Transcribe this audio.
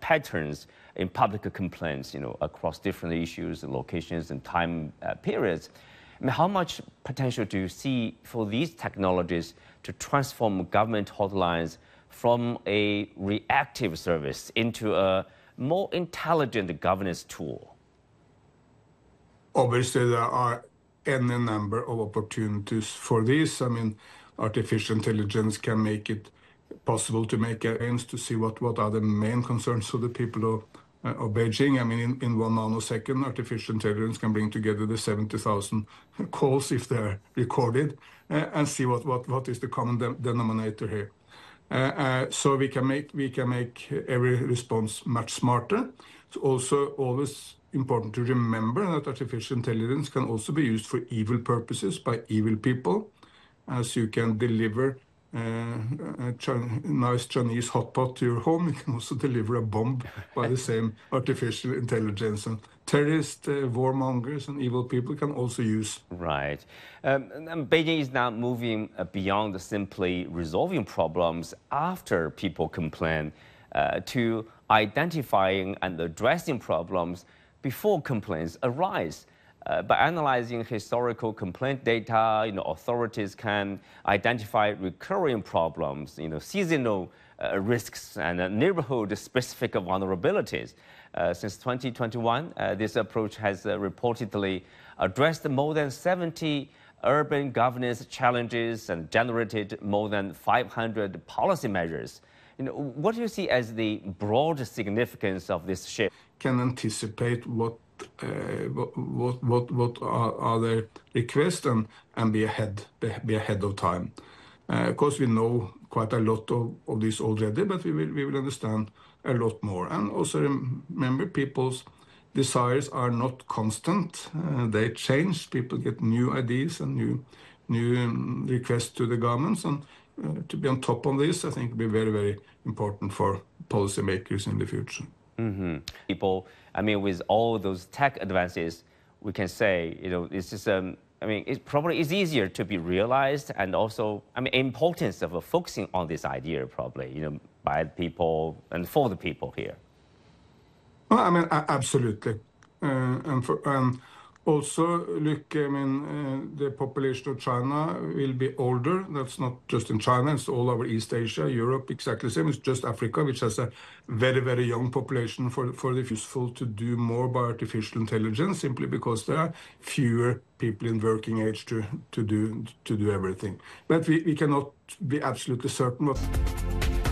patterns in public complaints, across different issues and locations and time periods. I mean, how much potential do you see for these technologies to transform government hotlines from a reactive service into a more intelligent governance tool? Obviously, there are any number of opportunities for this. I mean, artificial intelligence can make it possible to make aims to see what are the main concerns of the people of Beijing. I mean, in 1 nanosecond, artificial intelligence can bring together the 70,000 calls if they're recorded and see what is the common denominator here. So we can make every response much smarter. It's also always important to remember that artificial intelligence can also be used for evil purposes by evil people, as you can deliver a nice Chinese hot pot to your home. You can also deliver a bomb by the same artificial intelligence. And terrorists, warmongers, and evil people can also use. Right. And Beijing is now moving beyond simply resolving problems after people complain to identifying and addressing problems before complaints arise. By analyzing historical complaint data, authorities can identify recurring problems, seasonal risks and neighborhood-specific vulnerabilities. Since 2021, this approach has reportedly addressed more than 70 urban governance challenges and generated more than 500 policy measures. What do you see as the broad significance of this shift? Can anticipate what are their requests and be ahead of time. Of course, we know quite a lot of this already, but we will understand a lot more. And also remember, people's desires are not constant; they change. People get new ideas and new requests to the governments, and to be on top of this, I think, will be very, very important for policymakers in the future. Mm-hmm. People, I mean, with all those tech advances, we can say, this is, it probably is easier to be realized, and also, importance of focusing on this idea probably, by the people and for the people here. Well, absolutely. Also, look, the population of China will be older. That's not just in China, it's all over East Asia, Europe, exactly the same. It's just Africa, which has a very, very young population for the useful to do more by artificial intelligence, simply because there are fewer people in working age to do everything. But we cannot be absolutely certain what